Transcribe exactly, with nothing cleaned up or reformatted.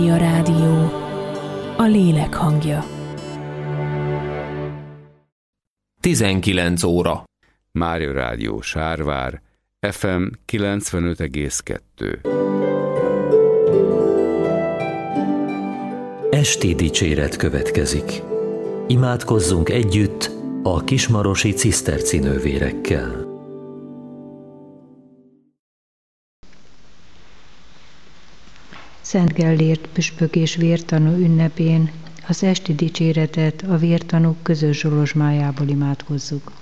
A rádió, a lélek hangja. tizenkilenc óra. Mária Rádió Sárvár, ef em kilencvenöt egész kettő. Esti dicséret következik. Imádkozzunk együtt a kismarosi ciszterci nővérekkel. Szent Gellért püspök és vértanú ünnepén az esti dicséretet a vértanúk közös zsolozsmájából imádkozzuk.